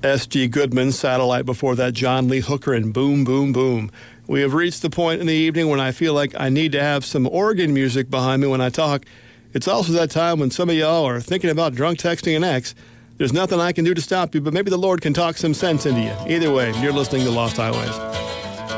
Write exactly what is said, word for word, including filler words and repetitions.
S G Goodman, Satellite, before that John Lee Hooker, and Boom, Boom, Boom. We have reached the point in the evening when I feel like I need to have some organ music behind me when I talk. It's also that time when some of y'all are thinking about drunk texting an ex. There's nothing I can do to stop you, but maybe the Lord can talk some sense into you. Either way, you're listening to Lost Highways.